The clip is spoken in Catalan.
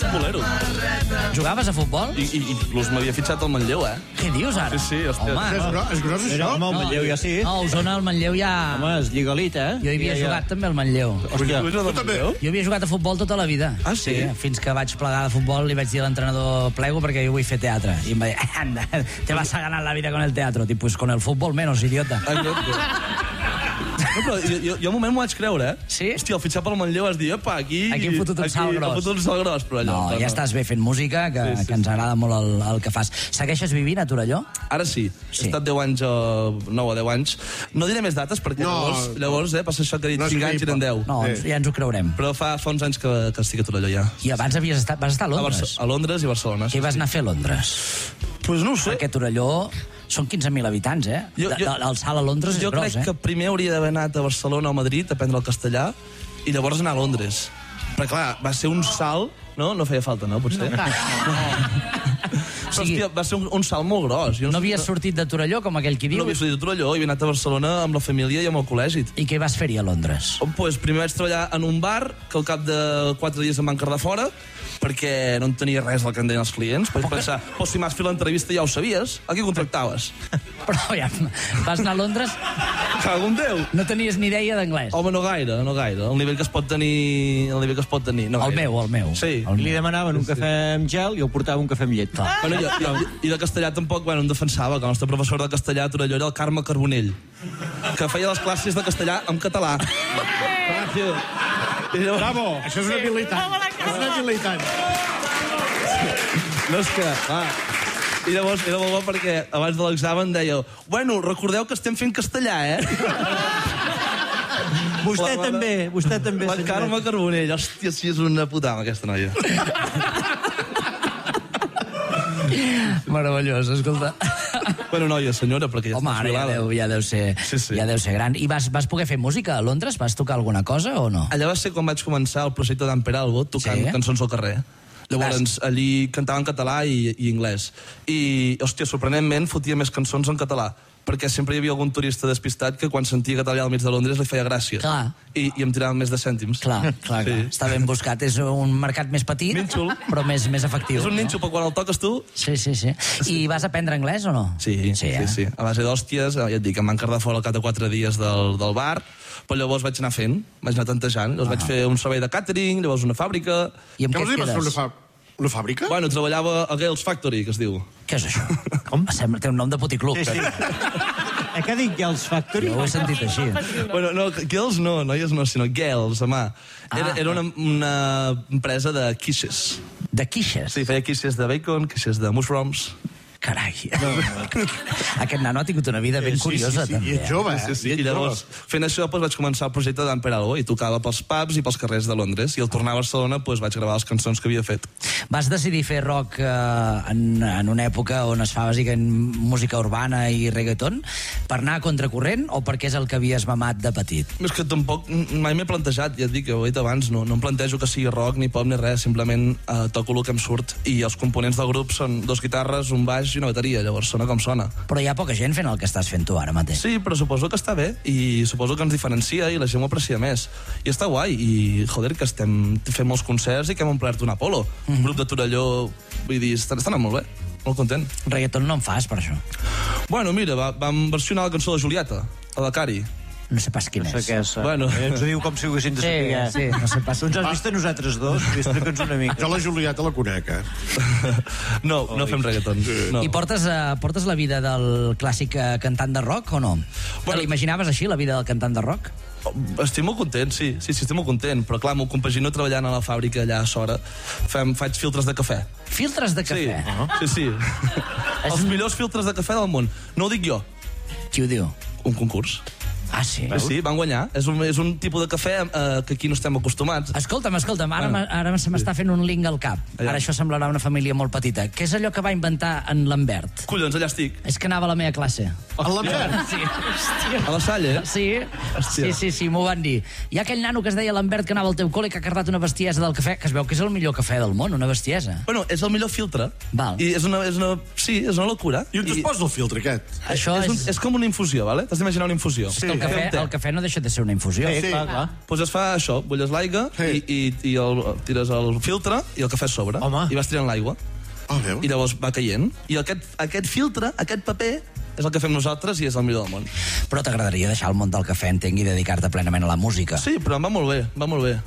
futbolero. Jugaves a futbol? I inclús m'havia fitxat al Manlleu, Què dius, ara? Sí, hòstia. Home, És gros, això? Home, el Manlleu ja sí. no, a Osona, al Manlleu ja... Home, és lligalita, Jo hi havia jugat també al Manlleu. Hòstia, Tu també? Jo havia jugat a futbol tota la vida. Ah, sí? Fins que vaig plegar de futbol li vaig dir a l'entrenador plego perquè jo vull fer teatre. I em va dir, anda, te vas a ganar la vida con el teatro. Dic, pues con el fútbol menos, idiota. No, però jo un moment m'ho vaig creure, Sí? Hòstia, el fitxar pel Manlleu vas dir, epa, aquí... Aquí hem fotut un salt gros. Hem fotut un salt gros, però allò... No, ja estàs bé fent música, que ens agrada molt el que fas. Segueixes vivint a Torelló? Ara sí. He estat 10 anys, 9 o 10 anys. No diré més dates, perquè llavors passa això que he dit, 5 anys i eren 10. No, ja ens ho creurem. Però fa uns anys que estic a Torelló, ja. I abans vas estar a Londres? A Londres i Barcelona. Què vas anar a fer a Londres? Pues no ho sé. Perquè Torelló són 15.000 habitants, eh? El salt a Londres és Jo gros, crec que primer hauria d'haver anat a Barcelona o Madrid a aprendre el castellà i llavors anar a Londres. Perquè, clar, va ser un salt... No? No feia falta, no? Potser. No, però, hòstia, va ser un salt molt gros. No havies sortit de Torelló, com aquell qui diu? No havia sortit de Torelló, havia anat a Barcelona amb la família i amb el col·legi. I què vas fer-hi a Londres? Pues primer vaig treballar en un bar, que al cap de 4 dies em van quedar fora, perquè no en tenia res del que em deien els clients. Vaig pensar, si m'has fet l'entrevista ja ho sabies, a qui contractaves? Però ja, vas anar a Londres... Cago en Déu! No tenies ni idea d'anglès? Home, no gaire. El nivell que es pot tenir... No gaire. El meu. Sí. li demanaven un cafè amb gel i el portava un cafè amb llet. Bueno, i de castellà tampoc, em defensava, que el nostre professor de castellà a Torelló era el Carme Carbonell, que feia les classes de castellà en català. Bravo! Això és una habilitat. És una habilitat. No és que... I llavors era molt bo perquè abans de l'examen deia bueno, recordeu que estem fent castellà, Vostè també. La Carme Carbonell, hòstia, sí, és una putada, aquesta noia. Meravellós, escolta. Bueno, noia, senyora, perquè ja home, està jubilada. Ja deu ser, ja deu ser gran. I vas poder fer música a Londres? Vas tocar alguna cosa o no? Allà va ser quan vaig començar el projecte d'en Peralbo, tocant cançons al carrer. Llavors, allí cantava en català i anglès. I, hòstia, sorprenentment, fotia més cançons en català, perquè sempre hi havia algun turista despistat que quan sentia català al mig de Londres li feia gràcia. Clar. I em tiraven més de cèntims. Clar. Està ben buscat. És un mercat més petit, nínxol, però més efectiu. És un nínxol, però quan el toques tu... Sí. I vas aprendre anglès o no? Sí. A base d'hòsties, ja et dic, em van quedar fora al cap de 4 dies del bar, però llavors vaig anar fent, vaig anar tantejant. Llavors vaig fer un servei de càtering, llavors una fàbrica... I amb què et quedes? Una fàbrica? Bueno, treballava a Gales Factory, que es diu. Què és això? Com? Té un nom de puticlub. Sí. Què dic Gales Factory? Jo ho he sentit així. Bueno, no, Gales no, noies no, sinó Gales, home. Era una empresa de quiches. De quiches? Sí, feia quiches de bacon, quiches de mushrooms. Carai. Aquest nano ha tingut una vida ben curiosa, també. I ets jove, Sí. I llavors, fent això, vaig començar el projecte d'en Peralbo i tocava pels pubs i pels carrers de Londres. I al tornar a Barcelona vaig gravar les cançons que havia fet. Vas decidir fer rock en una època on es fa bàsicament música urbana i reggaeton per anar a contracorrent o perquè és el que havies mamat de petit? És que tampoc mai m'he plantejat, ja et dic, ho he dit abans, no em plantejo que sigui rock ni pop ni res, simplement toco el que em surt i els components del grup són 2 guitarres, un baix i una bateria, llavors sona com sona. Però hi ha poca gent fent el que estàs fent tu ara mateix. Sí, però suposo que està bé i suposo que ens diferencia i la gent ho aprecia més. I està guai i, joder, que estem fent molts concerts i que hem omplert un Apolo. Un grup de Torelló, vull dir, està anant molt bé, molt content. Reggaeton no en fas, per això? Bueno, mira, vam versionar la cançó de Julieta, a la Cari. No sé pas quin és. Bueno. Ens ho diu com si ho haguessin de saber. Sí, no sé pas. Tu ens has vist a nosaltres dos, explica'ns una mica. Jo la Julieta la conec, No fem reggaeton. No. I portes la vida del clàssic cantant de rock o no? Te l'imaginaves així, la vida del cantant de rock? Estic molt content, sí, estic molt content, però clar, m'ho compagino treballant a la fàbrica allà a Sora. Faig filtres de cafè. Filtres de cafè? Sí. Els millors filtres de cafè del món. No ho dic jo. Qui ho diu? Un concurs. Ah, sí? Sí, van guanyar. És un tipus de cafè que aquí no estem acostumats. Escolta'm, ara se m'està fent un link al cap. Ara això semblarà una família molt petita. Què és allò que va inventar en Lambert? Collons, allà estic. És que anava a la meva classe. El Lambert? Sí. A la Salle? Sí, m'ho van dir. Hi ha aquell nano que es deia Lambert que anava al teu col·le que ha cardat una bestiesa del cafè, que es veu que és el millor cafè del món, una bestiesa. Bueno, és el millor filtre. Val. I és una locura. I on es posa el filtre, aquest? Això és com una infusió, vale? T'has d'imaginar una infusió. Sí. El el cafè no deixa de ser una infusió. Sí. Clar. Doncs es fa això, bulles l'aigua i tires el filtre i el cafè a sobre. Home. I vas tirant l'aigua. Veus? I llavors va caient. I aquest filtre, aquest paper, és el que fem nosaltres i és el millor del món. Però t'agradaria deixar el món del cafè, entenc, i dedicar-te plenament a la música. Sí, però em va molt bé, va molt bé.